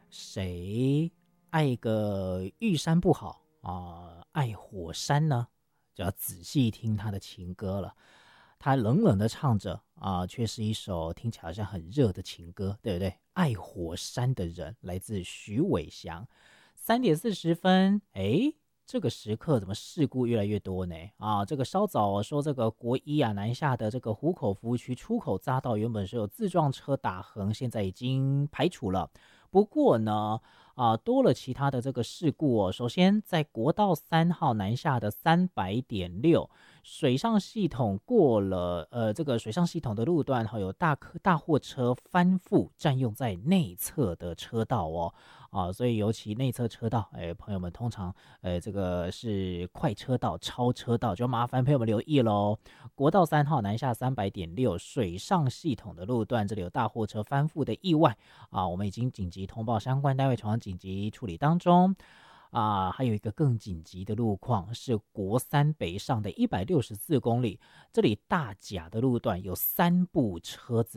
谁爱个玉山不好爱火山呢？就要仔细听他的情歌了。他冷冷的唱着却是一首听起来好像很热的情歌，对不对？爱火山的人来自许伟翔。3:40，这个时刻怎么事故越来越多呢？这个稍早说这个国一南下的这个湖口服务区出口匝道原本是有自撞车打横，现在已经排除了。不过呢，多了其他的这个事故首先，在国道3号南下的300.6水上系统过了，这个水上系统的路段有大货车翻覆，占用在内侧的车道所以尤其内侧车道，朋友们通常，这个是快车道、超车道，就麻烦朋友们留意喽。国道3号南下300.6水上系统的路段，这里有大货车翻覆的意外我们已经紧急通报相关单位，从紧急处理当中。还有一个更紧急的路况是国3北上的164公里，这里大甲的路段有3部车子